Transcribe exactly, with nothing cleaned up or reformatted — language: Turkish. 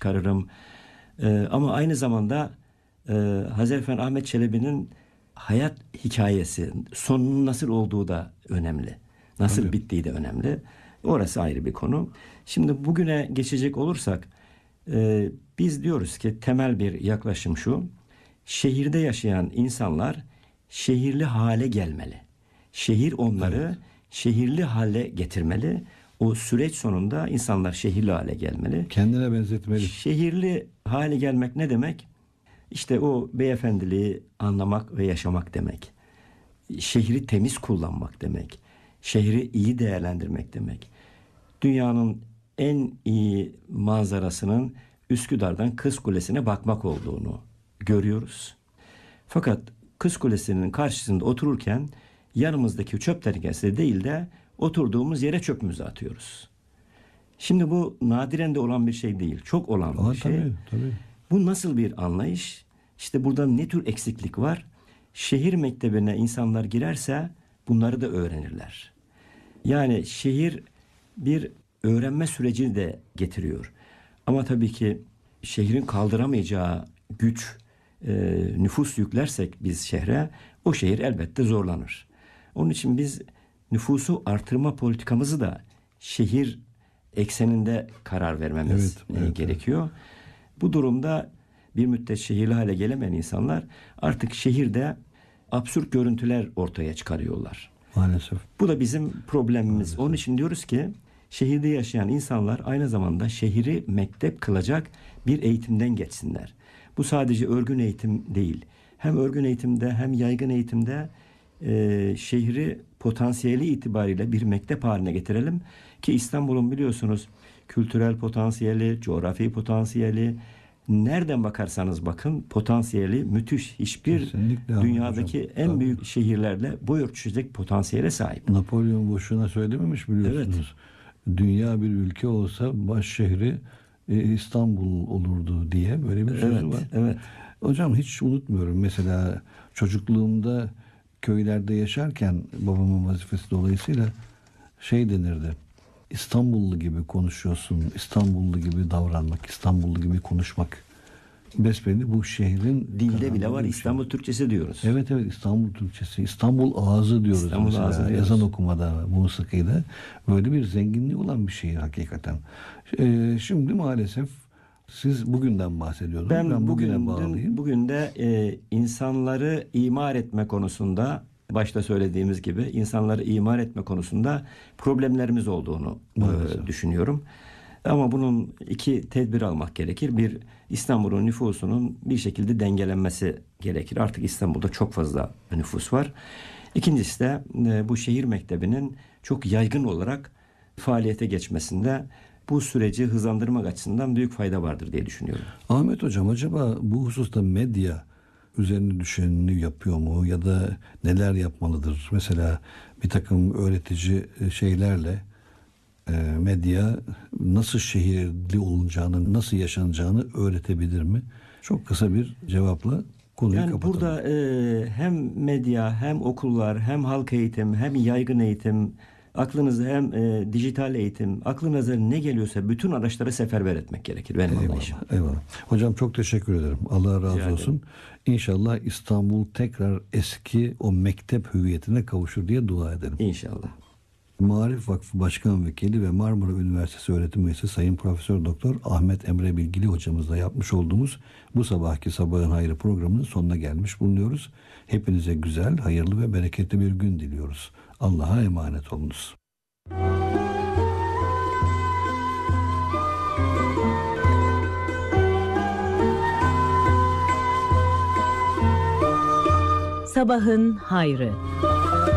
çıkarırım. Ee, ama aynı zamanda e, Hazreti Efendi Ahmet Çelebi'nin hayat hikayesi, sonunun nasıl olduğu da önemli. Nasıl Tabii. bittiği de önemli. Orası ayrı bir konu. Şimdi bugüne geçecek olursak e, biz diyoruz ki temel bir yaklaşım şu: şehirde yaşayan insanlar şehirli hale gelmeli. Şehir onları Evet. şehirli hale getirmeli. O süreç sonunda insanlar şehirli hale gelmeli. Kendine benzetmeli. Şehirli hale gelmek ne demek? İşte o beyefendiliği anlamak ve yaşamak demek. Şehri temiz kullanmak demek. Şehri iyi değerlendirmek demek. Dünyanın en iyi manzarasının Üsküdar'dan Kız Kulesi'ne bakmak olduğunu görüyoruz. Fakat Kız Kulesi'nin karşısında otururken yanımızdaki çöp tenekesi değil de oturduğumuz yere çöpümüzü atıyoruz. Şimdi bu nadiren de olan bir şey değil. Çok olan Aa, bir şey. tabii, tabii. Bu nasıl bir anlayış? İşte burada ne tür eksiklik var? Şehir mektebine insanlar girerse bunları da öğrenirler. Yani şehir bir öğrenme sürecini de getiriyor. Ama tabii ki şehrin kaldıramayacağı güç, e, nüfus yüklersek biz şehre, o şehir elbette zorlanır. Onun için biz nüfusu artırma politikamızı da şehir ekseninde karar vermemiz Evet, evet, gerekiyor. Bu durumda bir müddet şehirli hale gelemeyen insanlar artık şehirde absürt görüntüler ortaya çıkarıyorlar. Maalesef. Bu da bizim problemimiz. Maalesef. Onun için diyoruz ki şehirde yaşayan insanlar aynı zamanda şehri mektep kılacak bir eğitimden geçsinler. Bu sadece örgün eğitim değil. Hem örgün eğitimde hem yaygın eğitimde e, şehri potansiyeli itibariyle bir mektep haline getirelim ki İstanbul'un biliyorsunuz kültürel potansiyeli, coğrafi potansiyeli, nereden bakarsanız bakın potansiyeli müthiş. Hiçbir Kesinlikle dünyadaki hocam. en Tabii. büyük şehirlerle boy ölçüşecek potansiyele sahip. Napolyon boşuna söylememiş biliyorsunuz. Dünya bir ülke olsa baş şehri e, İstanbul olurdu diye böyle bir sözü Evet, var. evet. Hocam hiç unutmuyorum. Mesela çocukluğumda köylerde yaşarken babamın vazifesi dolayısıyla şey denirdi. İstanbullu gibi konuşuyorsun, İstanbullu gibi davranmak, İstanbullu gibi konuşmak. Besbelli bu şehrin Dilde bile var kazandığı bir İstanbul şey. Türkçesi diyoruz. Evet evet İstanbul Türkçesi, İstanbul ağzı diyoruz İstanbul mesela. ağzı diyoruz. Ezan okumada, musikide böyle bir zenginliği olan bir şehir hakikaten. Ee, şimdi maalesef siz bugünden bahsediyordunuz. Ben, Ben, bugüne bugün, bağlayayım. bugün de e, insanları imar etme konusunda, başta söylediğimiz gibi insanları imar etme konusunda problemlerimiz olduğunu e, düşünüyorum. Ama bunun iki tedbir almak gerekir. Bir, İstanbul'un nüfusunun bir şekilde dengelenmesi gerekir. Artık İstanbul'da çok fazla nüfus var. İkincisi de e, bu şehir mektebinin çok yaygın olarak faaliyete geçmesinde bu süreci hızlandırmak açısından büyük fayda vardır diye düşünüyorum. Ahmet Hocam, acaba bu hususta medya üzerine düşenini yapıyor mu ya da neler yapmalıdır? Mesela bir takım öğretici şeylerle e, medya nasıl şehirli olunacağını, nasıl yaşanacağını öğretebilir mi? Çok kısa bir cevapla konuyu Yani kapatalım. burada e, hem medya, hem okullar, hem halk eğitim, hem yaygın eğitim, aklınıza hem e, dijital eğitim, aklınıza ne geliyorsa bütün araçları seferber etmek gerekir benim anlayışım. Eyvallah, eyvallah. Hocam çok teşekkür ederim. Allah razı Rica olsun. İnşallah İstanbul tekrar eski o mektep hüviyetine kavuşur diye dua edelim. İnşallah. Maarif Vakfı Başkan Vekili ve Marmara Üniversitesi Öğretim Üyesi Sayın Profesör Doktor Ahmet Emre Bilgili hocamızla yapmış olduğumuz bu sabahki Sabahın Hayrı programının sonuna gelmiş bulunuyoruz. Hepinize güzel, hayırlı ve bereketli bir gün diliyoruz. Allah'a emanet olunuz. Sabahın Hayrı.